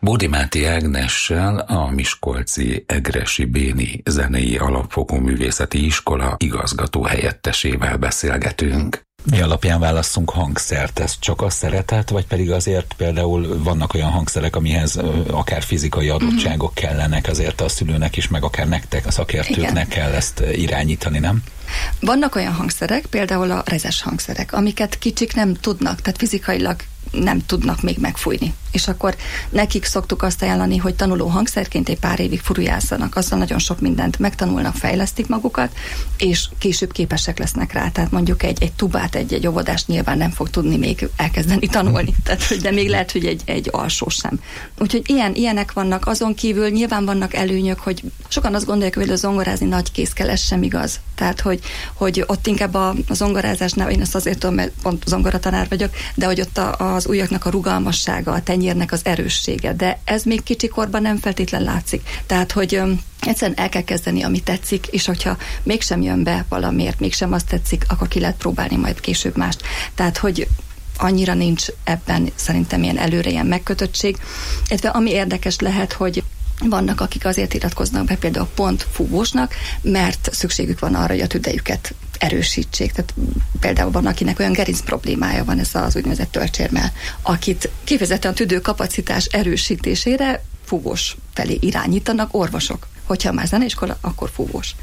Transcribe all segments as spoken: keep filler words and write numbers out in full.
Bódi Máté Ágnessel, a miskolci Egressy Béni Zenei Alapfokú Művészeti Iskola igazgató helyettesével beszélgetünk. Mi alapján válasszunk hangszert? Ez csak a szeretet, vagy pedig azért például vannak olyan hangszerek, amihez akár fizikai adottságok kellenek, azért a szülőnek is, meg akár nektek, a szakértőknek Igen. kell ezt irányítani, nem? Vannak olyan hangszerek, például a rezes hangszerek, amiket kicsik nem tudnak, tehát fizikailag nem tudnak még megfújni. És akkor nekik szoktuk azt ajánlani, hogy tanuló hangszerként egy pár évig furujázzanak, azzal nagyon sok mindent megtanulnak, fejlesztik magukat, és később képesek lesznek rá. Tehát mondjuk egy, egy tubát, egy, egy óvodást nyilván nem fog tudni még elkezdeni tanulni, tehát, de még lehet, hogy egy, egy alsó sem. Úgyhogy ilyen, ilyenek vannak, azon kívül nyilván vannak előnyök, hogy sokan azt gondolják, hogy a zongorázni nagy kézkel, ez sem igaz. Tehát, hogy, hogy ott inkább a, a zongorázásnál, én ezt azért tudom, mert pont zongoratanár vagyok, de hogy ott a, az ujjaknak a rugalmassága, a tenyérnek az erőssége, de ez még kicsikorban nem feltétlen látszik. Tehát, hogy öm, egyszerűen el kell kezdeni, ami tetszik, és hogyha mégsem jön be valamiért, mégsem azt tetszik, akkor ki lehet próbálni majd később mást. Tehát, hogy annyira nincs ebben szerintem ilyen előre ilyen megkötöttség. Illetve ami érdekes lehet, hogy vannak, akik azért iratkoznak be például pont fúvósnak, mert szükségük van arra, hogy a tüdejüket erősítsék. Tehát például van, akinek olyan gerinc problémája van, ez az úgynevezett tölcsérmel, akit kifejezetten a tüdőkapacitás erősítésére fúvós felé irányítanak orvosok. Hogyha már zeneiskola, akkor fúvós.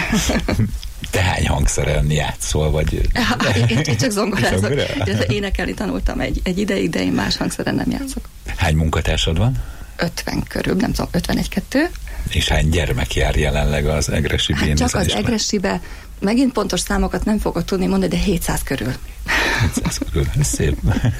Te hány hangszeren játszol, vagy... Én, én csak zongorázok. Énekelni tanultam egy, egy ideig, de én más hangszeren nem játszok. Hány munkatársad van? ötven körül, nem tudom, ötvenegy-kettő. És hány gyermek jár jelenleg az Egressy Béni hát csak az Egressybe, megint pontos számokat nem fogok tudni mondani, de hétszáz körül. hétszáz körül, ez szép.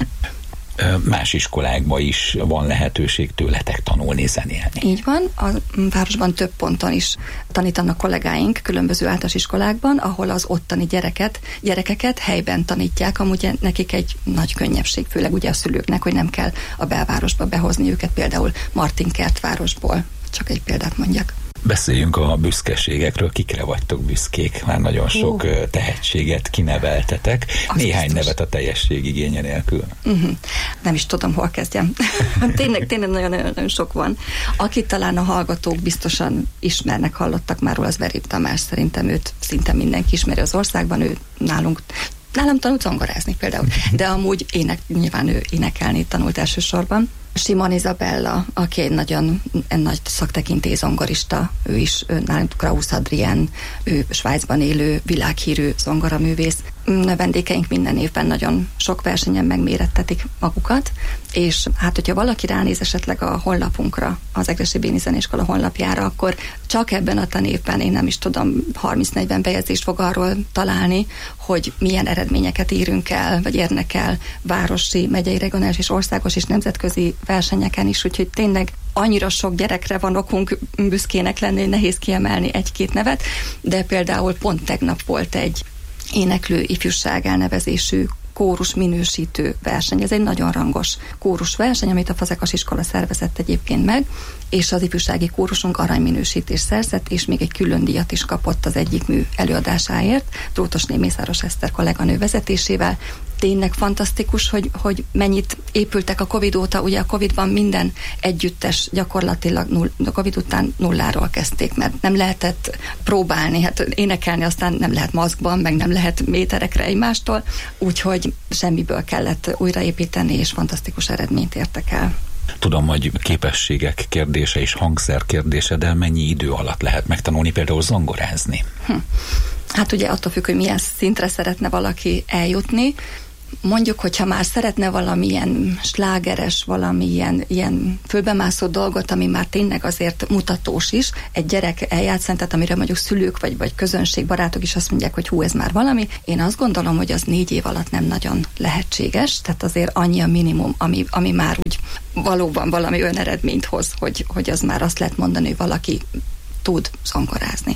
Más iskolákban is van lehetőség tőletek tanulni, zenélni. Így van, a városban több ponton is tanítanak kollégáink különböző általános iskolákban, ahol az ottani gyereket, gyerekeket helyben tanítják, amúgy nekik egy nagy könnyebbség, főleg ugye a szülőknek, hogy nem kell a belvárosba behozni őket, például Martinkertvárosból, csak egy példát mondjak. Beszéljünk a büszkeségekről, kikre vagytok büszkék, már nagyon sok uh. tehetséget kineveltetek, az néhány biztos. Nevet a teljesség igénye nélkül. Uh-huh. Nem is tudom, hol kezdjem. tényleg, tényleg nagyon-nagyon sok van. Akit talán a hallgatók biztosan ismernek, hallottak már róla, az Verép Tamás, szerintem őt szinte mindenki ismeri az országban, ő nálunk Nálam tanult zongorázni például, de amúgy ének, nyilván ő énekelni tanult elsősorban. Simon Izabella, aki egy nagyon egy nagy szaktekintély zongorista, ő is, ő nálunk Krausz Adrien, ő Svájcban élő világhírű zongoraművész. A vendégeink minden évben nagyon sok versenyen megmérettetik magukat, és hát, hogyha valaki ránéz esetleg a honlapunkra, az Egressy Béni Zeneiskola honlapjára, akkor csak ebben a tanévben, én nem is tudom, harminc-negyven bejegyzést fog arról találni, hogy milyen eredményeket írunk el, vagy érnek el városi, megyei, regionális és országos és nemzetközi versenyeken is, úgyhogy tényleg annyira sok gyerekre van okunk büszkének lenni, hogy nehéz kiemelni egy-két nevet, de például pont tegnap volt egy éneklő ifjúság elnevezésű kórus minősítő verseny. Ez egy nagyon rangos kórus verseny, amit a Fazekas iskola szervezett egyébként meg, és az ifjúsági kórusunk aranyminősítést szerzett, és még egy külön díjat is kapott az egyik mű előadásáért, Drótosné Mészáros Eszter kolléganő vezetésével. Tényleg fantasztikus, hogy, hogy mennyit épültek a Covid óta, ugye a Covidban minden együttes gyakorlatilag null, a Covid után nulláról kezdték, mert nem lehetett próbálni, hát énekelni aztán nem lehet maszkban, meg nem lehet méterekre egymástól, úgyhogy semmiből kellett újraépíteni, és fantasztikus eredményt értek el. Tudom, hogy képességek kérdése és hangszer kérdése, de mennyi idő alatt lehet megtanulni például zongorázni? Hm. Hát ugye attól függ, hogy milyen szintre szeretne valaki eljutni. Mondjuk, hogyha már szeretne valamilyen slágeres, valamilyen ilyen fölbemászó dolgot, ami már tényleg azért mutatós is, egy gyerek eljátszani, tehát amire mondjuk szülők vagy, vagy közönség, barátok is azt mondják, hogy hú, ez már valami. Én azt gondolom, hogy az négy év alatt nem nagyon lehetséges, tehát azért annyi a minimum, ami, ami már úgy valóban valami olyan eredményt hoz, hogy, hogy az már azt lehet mondani, hogy valaki tud zongorázni.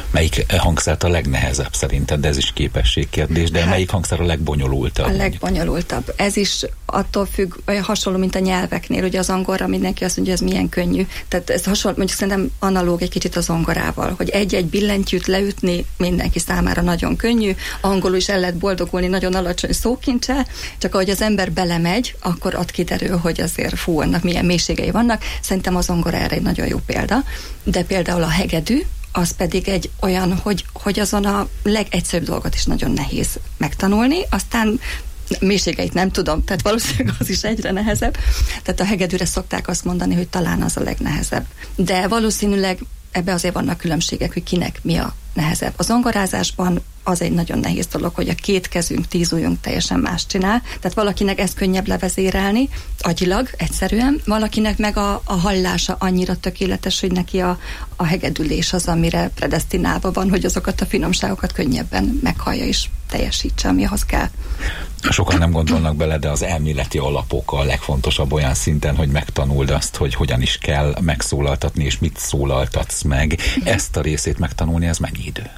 Melyik hangszert a legnehezebb szerinted? De ez is képességkérdés, de hát, melyik hangszer a legbonyolultabb? A legbonyolultabb. Ez is attól függ, olyan hasonló, mint a nyelveknél. Ugye az angolra mindenki azt mondja, hogy ez milyen könnyű. Tehát ez hasonló, mondjuk szerintem analóg egy kicsit az zongorával, hogy egy-egy billentyűt leütni mindenki számára nagyon könnyű, angolul is el lehet boldogulni nagyon alacsony szókincsel, csak ahogy az ember belemegy, akkor ott kiderül, hogy azért fú, annak milyen mélységei vannak. Szerintem a zongora erre egy nagyon jó példa, de például a hegedű, az pedig egy olyan, hogy, hogy azon a legegyszerűbb dolgot is nagyon nehéz megtanulni, aztán mélységeit nem tudom, tehát valószínűleg az is egyre nehezebb. Tehát a hegedűre szokták azt mondani, hogy talán az a legnehezebb. De valószínűleg ebbe azért vannak különbségek, hogy kinek mi a nehezebb. A zongorázásban az egy nagyon nehéz dolog, hogy a két kezünk, tíz ujjunk teljesen más csinál. Tehát valakinek ez könnyebb levezérelni, agyilag, egyszerűen, valakinek meg a, a hallása annyira tökéletes, hogy neki a, a hegedülés az, amire predesztinálva van, hogy azokat a finomságokat könnyebben meghallja és teljesítse, ami ahhoz kell. Sokan nem gondolnak bele, de az elméleti alapok a legfontosabb olyan szinten, hogy megtanuld azt, hogy hogyan is kell megszólaltatni, és mit szólaltatsz meg. Ezt a részét megtanulni, ez mennyi idő?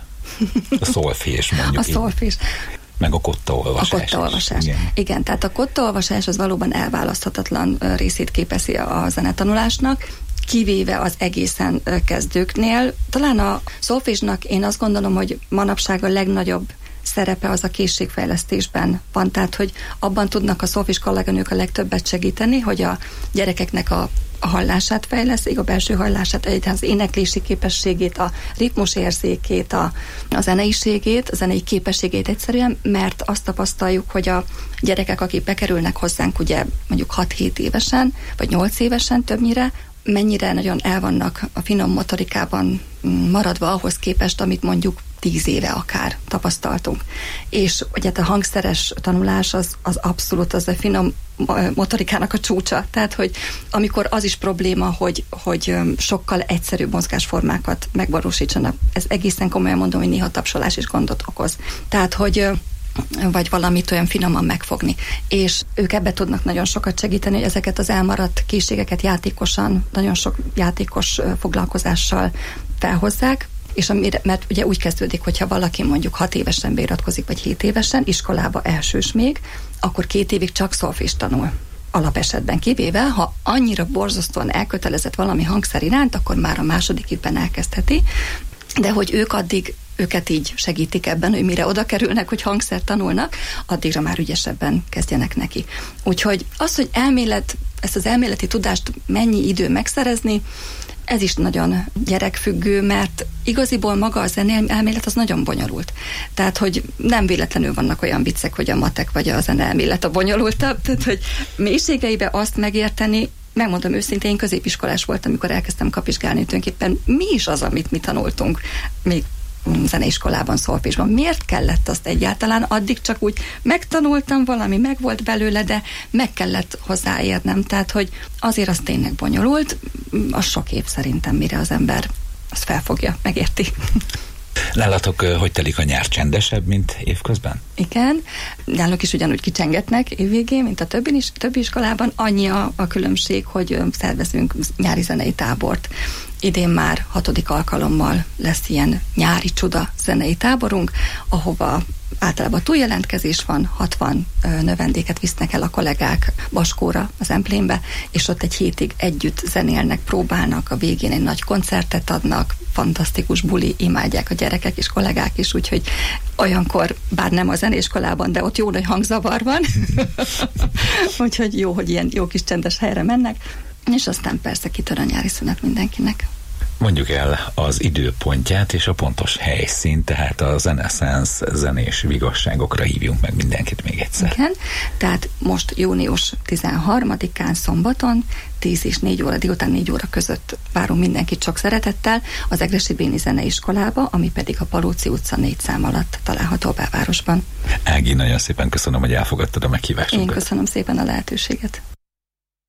A szolfés mondjuk. A szolfés. Meg a kottaolvasás. A kottaolvasás. Igen. Igen, tehát a kottaolvasás az valóban elválaszthatatlan részét képezi a zenetanulásnak, kivéve az egészen kezdőknél. Talán a szolfésnak én azt gondolom, hogy manapság a legnagyobb szerepe az a készségfejlesztésben van, tehát hogy abban tudnak a szolfés kolléganők a legtöbbet segíteni, hogy a gyerekeknek a, a hallását fejleszik, a belső hallását, az éneklési képességét, a ritmusérzékét, a, a zeneiségét, a zenei képességét egyszerűen, mert azt tapasztaljuk, hogy a gyerekek, akik bekerülnek hozzánk ugye mondjuk hat-hét évesen, vagy nyolc évesen többnyire, mennyire nagyon el vannak a finom motorikában maradva ahhoz képest, amit mondjuk tíz éve akár tapasztaltunk. És ugye a hangszeres tanulás az, az abszolút az a finom motorikának a csúcsa. Tehát, hogy amikor az is probléma, hogy, hogy sokkal egyszerűbb mozgásformákat megvalósítsanak. Ez egészen komolyan mondom, hogy néha tapsolás is gondot okoz. Tehát, hogy vagy valamit olyan finoman megfogni. És ők ebbe tudnak nagyon sokat segíteni, hogy ezeket az elmaradt készségeket játékosan, nagyon sok játékos foglalkozással felhozzák, és amire, mert ugye úgy kezdődik, hogyha valaki mondjuk hat évesen beiratkozik, vagy hét évesen, iskolába elsős még, akkor két évig csak szolfést tanul. Alapesetben kivéve, ha annyira borzasztóan elkötelezett valami hangszer iránt, akkor már a második évben elkezdheti, de hogy ők addig őket így segítik ebben, hogy mire oda kerülnek, hogy hangszert tanulnak, addigra már ügyesebben kezdjenek neki. Úgyhogy az, hogy elmélet, ezt az elméleti tudást mennyi idő megszerezni, ez is nagyon gyerekfüggő, mert igaziból maga a zeneelmélet az nagyon bonyolult. Tehát, hogy nem véletlenül vannak olyan viccek, hogy a matek vagy a zeneelmélet a bonyolultabb, tehát, hogy mélységeibe azt megérteni, megmondom őszintén, én középiskolás voltam, amikor elkezdtem kapizsgálni, tulajdonképpen mi is az, amit mi tanultunk, még zeneiskolában, szolfésban. Miért kellett azt egyáltalán? Addig csak úgy megtanultam, valami meg volt belőle, de meg kellett hozzáérnem. Tehát, hogy azért az tényleg bonyolult, az sok év szerintem, mire az ember azt felfogja, megérti. Nálatok, hogy telik a nyár, csendesebb, mint évközben? Igen, nálunk is ugyanúgy kicsengetnek évvégén, mint a többi, is, többi iskolában. Annyi a, a különbség, hogy szervezünk nyári zenei tábort. Idén már hatodik alkalommal lesz ilyen nyári csuda zenei táborunk, ahova általában túljelentkezés van, hatvan növendéket visznek el a kollégák Baskóra, az Emplénbe, és ott egy hétig együtt zenélnek, próbálnak, a végén egy nagy koncertet adnak, fantasztikus buli, imádják a gyerekek és kollégák is, úgyhogy olyankor, bár nem a zeneiskolában, de ott jó nagy hangzavar van, úgyhogy jó, hogy ilyen jó kis csendes helyre mennek, és aztán persze kitör a nyári szünet mindenkinek. Mondjuk el az időpontját és a pontos helyszínt, tehát a Zeneszensz zenés vigasságokra hívjunk meg mindenkit még egyszer. Igen, tehát most június tizenharmadikán szombaton tíz és négy óra, délután négy óra között várunk mindenkit sok szeretettel az Egressy Béni Zeneiskolába, ami pedig a Palóci utca négy szám alatt található a belvárosban. Ági, nagyon szépen köszönöm, hogy elfogadtad a meghívásunkat. Én köszönöm szépen a lehetőséget.